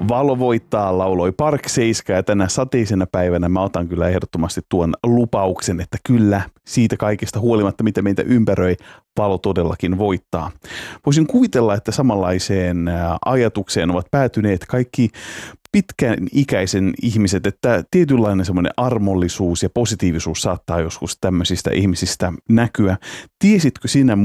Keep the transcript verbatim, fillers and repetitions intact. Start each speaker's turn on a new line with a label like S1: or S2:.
S1: Valo voittaa, lauloi Park Seiska ja tänä sateisena päivänä mä otan kyllä ehdottomasti tuon lupauksen, että kyllä siitä kaikesta huolimatta, mitä meitä ympäröi, valo todellakin voittaa. Voisin kuvitella, että samanlaiseen ajatukseen ovat päätyneet kaikki pitkän ikäisen ihmiset, että tietynlainen semmoinen armollisuus ja positiivisuus saattaa joskus tämmöisistä ihmisistä näkyä. Tiesitkö sinä